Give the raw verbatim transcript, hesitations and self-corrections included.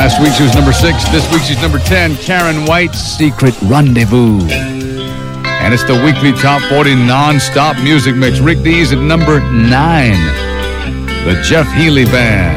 Last week she was number six. This week she's number ten. Karen White's Secret Rendezvous. And it's the weekly Top forty non-stop music mix. Rick Dees at number nine. The Jeff Healey Band.